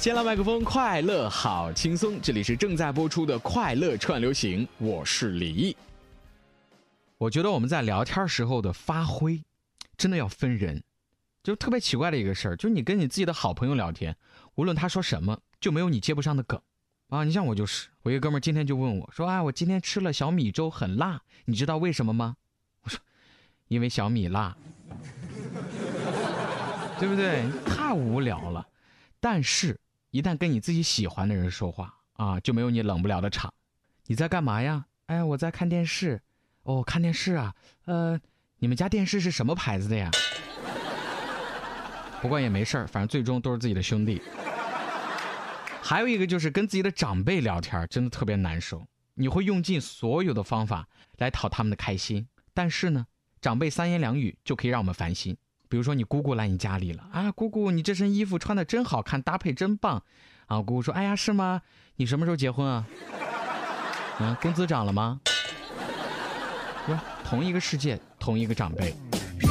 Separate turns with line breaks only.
先来麦克风，快乐好轻松，这里是正在播出的快乐串流行，我是李毅。我觉得我们在聊天时候的发挥真的要分人，就特别奇怪的一个事儿，就是你跟你自己的好朋友聊天，无论他说什么，就没有你接不上的梗啊。你像我就是，我一个哥们儿今天就问我说啊，我今天吃了小米粥很辣，你知道为什么吗？我说因为小米辣，对不对？太无聊了。但是一旦跟你自己喜欢的人说话啊，就没有你冷不了的场。你在干嘛呀？哎，我在看电视。哦，看电视啊？你们家电视是什么牌子的呀？不过也没事儿，反正最终都是自己的兄弟。还有一个就是跟自己的长辈聊天，真的特别难受。你会用尽所有的方法来讨他们的开心，但是呢，长辈三言两语就可以让我们烦心。比如说你姑姑来你家里了啊，姑姑你这身衣服穿得真好看，搭配真棒啊。姑姑说，哎呀，是吗？你什么时候结婚啊？工资涨了吗？同一个世界，同一个长辈，